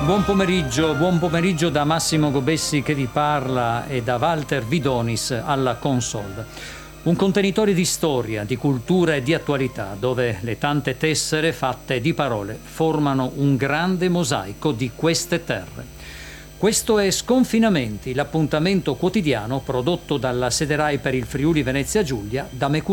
Buon pomeriggio da Massimo Gobessi che vi parla e da Walter Vidonis alla console. Un contenitore di storia, di cultura e di attualità, dove le tante tessere fatte di parole formano un grande mosaico di queste terre. Questo è Sconfinamenti, l'appuntamento quotidiano prodotto dalla Sede Rai per il Friuli Venezia Giulia da me curato